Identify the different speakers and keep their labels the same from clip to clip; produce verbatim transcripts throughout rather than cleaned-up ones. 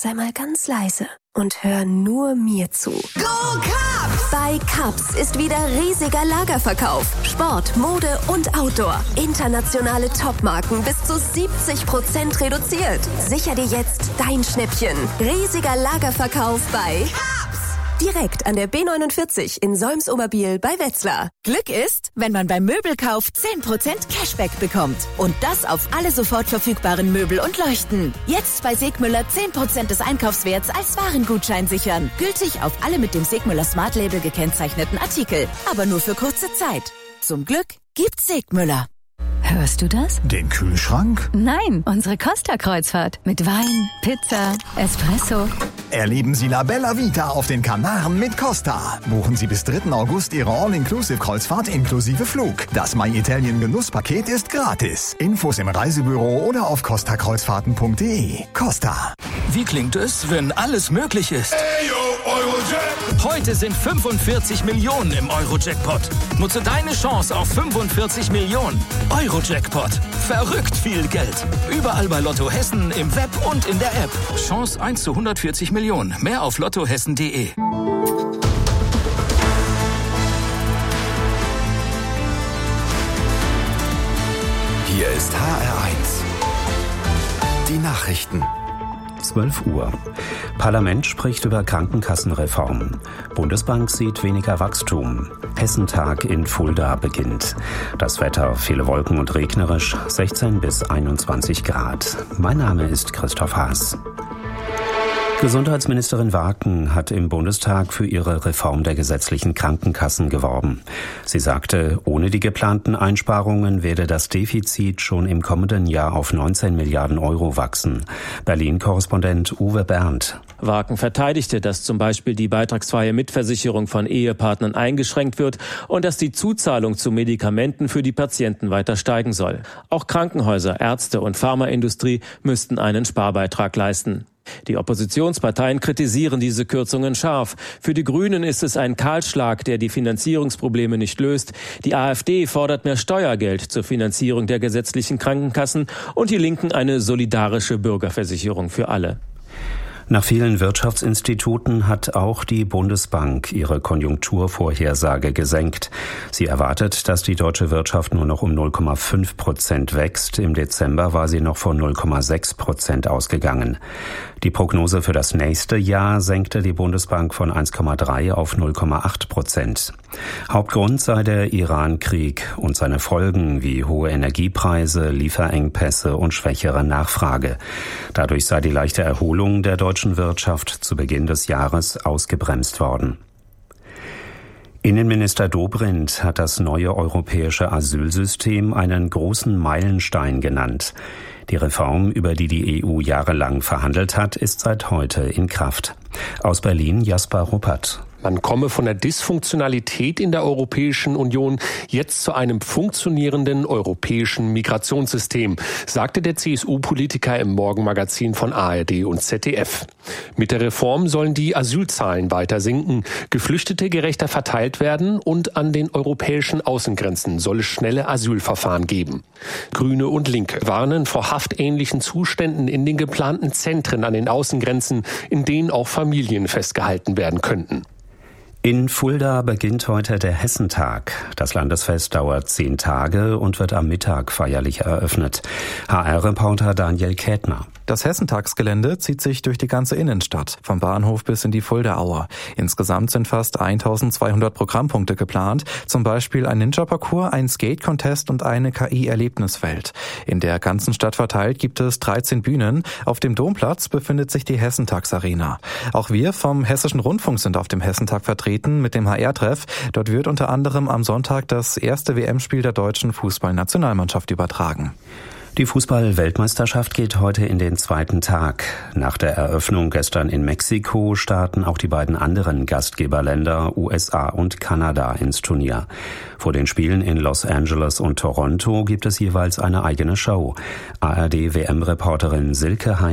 Speaker 1: sei mal ganz leise und hör nur mir zu.
Speaker 2: Go Cubs!
Speaker 1: Bei Cubs ist wieder riesiger Lagerverkauf. Sport, Mode und Outdoor. Internationale Topmarken bis zu siebzig Prozent reduziert. Sicher dir jetzt dein Schnäppchen. Riesiger Lagerverkauf bei
Speaker 2: Cubs!
Speaker 1: Direkt an der B neunundvierzig in Solms-Oberbiel bei Wetzlar.
Speaker 3: Glück ist, wenn man beim Möbelkauf zehn Prozent Cashback bekommt. Und das auf alle sofort verfügbaren Möbel und Leuchten. Jetzt bei Segmüller zehn Prozent des Einkaufswerts als Warengutschein sichern. Gültig auf alle mit dem Segmüller Smart Label gekennzeichneten Artikel. Aber nur für kurze Zeit. Zum Glück gibt's Segmüller.
Speaker 4: Hörst du das?
Speaker 5: Den Kühlschrank?
Speaker 4: Nein, unsere Costa-Kreuzfahrt. Mit Wein, Pizza, Espresso.
Speaker 5: Erleben Sie La Bella Vita auf den Kanaren mit Costa. Buchen Sie bis dritten August Ihre All-Inclusive-Kreuzfahrt inklusive Flug. Das My Italien Genusspaket ist gratis. Infos im Reisebüro oder auf costa kreuzfahrten punkt de. Costa.
Speaker 6: Wie klingt es, wenn alles möglich ist?
Speaker 7: Ayo, Eurojack!
Speaker 6: Heute sind fünfundvierzig Millionen im Euro-Jackpot. Nutze deine Chance auf fünfundvierzig Millionen. Euro-Jackpot. Verrückt viel Geld. Überall bei Lotto Hessen, im Web und in der App. Chance eins zu hundertvierzig Millionen. Mehr auf lottohessen punkt de.
Speaker 8: Hier ist H R eins. Die Nachrichten.
Speaker 9: zwölf Uhr. Parlament spricht über Krankenkassenreform. Bundesbank sieht weniger Wachstum. Hessentag in Fulda beginnt. Das Wetter, viele Wolken und regnerisch, sechzehn bis einundzwanzig Grad. Mein Name ist Christoph Haas. Gesundheitsministerin Waken hat im Bundestag für ihre Reform der gesetzlichen Krankenkassen geworben. Sie sagte, ohne die geplanten Einsparungen werde das Defizit schon im kommenden Jahr auf neunzehn Milliarden Euro wachsen. Berlin-Korrespondent Uwe Berndt.
Speaker 10: Waken verteidigte, dass zum Beispiel die beitragsfreie Mitversicherung von Ehepartnern eingeschränkt wird und dass die Zuzahlung zu Medikamenten für die Patienten weiter steigen soll. Auch Krankenhäuser, Ärzte und Pharmaindustrie müssten einen Sparbeitrag leisten. Die Oppositionsparteien kritisieren diese Kürzungen scharf. Für die Grünen ist es ein Kahlschlag, der die Finanzierungsprobleme nicht löst. Die AfD fordert mehr Steuergeld zur Finanzierung der gesetzlichen Krankenkassen und die Linken eine solidarische Bürgerversicherung für alle.
Speaker 9: Nach vielen Wirtschaftsinstituten hat auch die Bundesbank ihre Konjunkturvorhersage gesenkt. Sie erwartet, dass die deutsche Wirtschaft nur noch um null Komma fünf Prozent wächst. Im Dezember war sie noch von null Komma sechs Prozent ausgegangen. Die Prognose für das nächste Jahr senkte die Bundesbank von eins Komma drei auf null Komma acht Prozent. Hauptgrund sei der Iran-Krieg und seine Folgen wie hohe Energiepreise, Lieferengpässe und schwächere Nachfrage. Dadurch sei die leichte Erholung der deutschen Wirtschaft zu Beginn des Jahres ausgebremst worden. Innenminister Dobrindt hat das neue europäische Asylsystem einen großen Meilenstein genannt. Die Reform, über die die E U jahrelang verhandelt hat, ist seit heute in Kraft. Aus Berlin Jasper Ruppert.
Speaker 11: Man komme von der Dysfunktionalität in der Europäischen Union jetzt zu einem funktionierenden europäischen Migrationssystem, sagte der C S U-Politiker im Morgenmagazin von A R D und Z D F. Mit der Reform sollen die Asylzahlen weiter sinken, Geflüchtete gerechter verteilt werden und an den europäischen Außengrenzen soll es schnelle Asylverfahren geben. Grüne und Linke warnen vor haftähnlichen Zuständen in den geplanten Zentren an den Außengrenzen, in denen auch Familien festgehalten werden könnten.
Speaker 9: In Fulda beginnt heute der Hessentag. Das Landesfest dauert zehn Tage und wird am Mittag feierlich eröffnet. H R-Reporter Daniel Kätner.
Speaker 12: Das Hessentagsgelände zieht sich durch die ganze Innenstadt, vom Bahnhof bis in die Fuldaauer. Insgesamt sind fast eintausendzweihundert Programmpunkte geplant, zum Beispiel ein Ninja-Parcours, ein Skate-Contest und eine K I-Erlebniswelt. In der ganzen Stadt verteilt gibt es dreizehn Bühnen. Auf dem Domplatz befindet sich die Hessentagsarena. Auch wir vom Hessischen Rundfunk sind auf dem Hessentag vertreten mit dem H R-Treff. Dort wird unter anderem am Sonntag das erste W M-Spiel der deutschen Fußballnationalmannschaft übertragen.
Speaker 9: Die Fußball-Weltmeisterschaft geht heute in den zweiten Tag. Nach der Eröffnung gestern in Mexiko starten auch die beiden anderen Gastgeberländer U S A und Kanada ins Turnier. Vor den Spielen in Los Angeles und Toronto gibt es jeweils eine eigene Show. A R D-W M-Reporterin Silke Heine.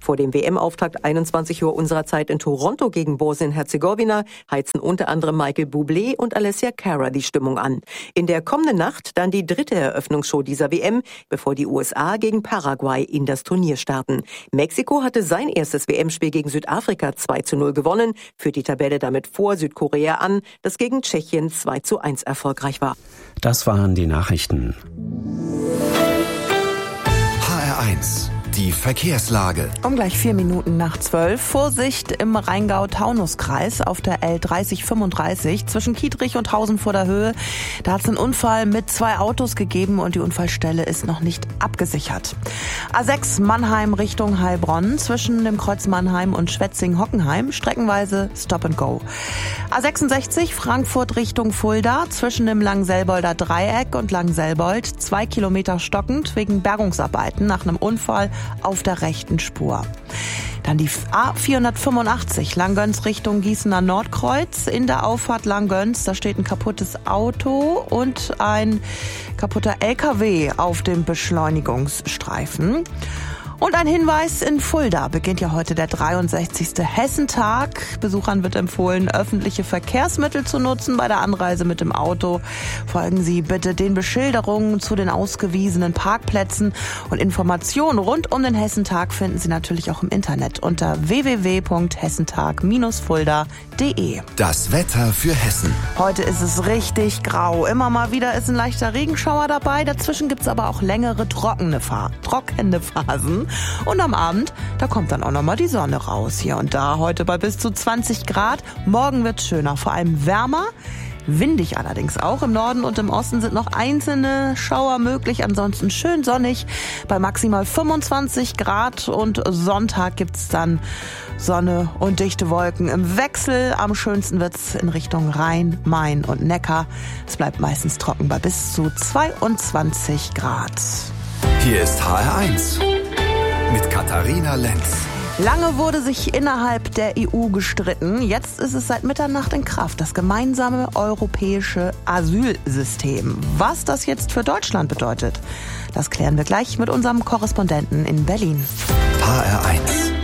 Speaker 2: Vor dem W M-Auftakt einundzwanzig Uhr unserer Zeit in Toronto gegen Bosnien-Herzegowina heizen unter anderem Michael Bublé und Alessia Cara die Stimmung an. In der kommenden Nacht dann die dritte Eröffnungsshow dieser W M, bevor die U S A gegen Paraguay in das Turnier starten. Mexiko hatte sein erstes W M-Spiel gegen Südafrika zwei zu null gewonnen, führt die Tabelle damit vor Südkorea an, das gegen Tschechien zwei zu eins erfolgreich war.
Speaker 9: Das waren die Nachrichten.
Speaker 8: H R eins. Die Verkehrslage.
Speaker 13: Um gleich vier Minuten nach zwölf. Vorsicht im Rheingau-Taunus-Kreis auf der L dreißig fünfunddreißig zwischen Kietrich und Hausen vor der Höhe. Da hat es einen Unfall mit zwei Autos gegeben und die Unfallstelle ist noch nicht abgesichert. A sechs Mannheim Richtung Heilbronn zwischen dem Kreuz Mannheim und Schwetzing-Hockenheim streckenweise Stop and Go. A sechsundsechzig Frankfurt Richtung Fulda zwischen dem Langselbolder Dreieck und Langselbold zwei Kilometer stockend wegen Bergungsarbeiten nach einem Unfall auf der rechten Spur. Dann die A vierhundertfünfundachtzig Langgöns Richtung Gießener Nordkreuz. In der Auffahrt Langgöns, da steht ein kaputtes Auto und ein kaputter L K W auf dem Beschleunigungsstreifen. Und ein Hinweis: in Fulda beginnt ja heute der dreiundsechzigste Hessentag. Besuchern wird empfohlen, öffentliche Verkehrsmittel zu nutzen bei der Anreise mit dem Auto. Folgen Sie bitte den Beschilderungen zu den ausgewiesenen Parkplätzen. Und Informationen rund um den Hessentag finden Sie natürlich auch im Internet unter w w w punkt hessentag Bindestrich fulda punkt d e.
Speaker 8: Das Wetter für Hessen.
Speaker 13: Heute ist es richtig grau. Immer mal wieder ist ein leichter Regenschauer dabei. Dazwischen gibt es aber auch längere trockene, Fa- trockene Phasen. Und am Abend, da kommt dann auch nochmal die Sonne raus. Hier und da heute bei bis zu zwanzig Grad. Morgen wird's schöner, vor allem wärmer. Windig allerdings auch. Im Norden und im Osten sind noch einzelne Schauer möglich. Ansonsten schön sonnig bei maximal fünfundzwanzig Grad. Und Sonntag gibt's dann Sonne und dichte Wolken im Wechsel. Am schönsten wird's in Richtung Rhein, Main und Neckar. Es bleibt meistens trocken bei bis zu zweiundzwanzig Grad.
Speaker 8: Hier ist H R eins mit Katharina Lenz.
Speaker 13: Lange wurde sich innerhalb der E U gestritten. Jetzt ist es seit Mitternacht in Kraft, das gemeinsame europäische Asylsystem. Was das jetzt für Deutschland bedeutet, das klären wir gleich mit unserem Korrespondenten in Berlin.
Speaker 8: H R eins.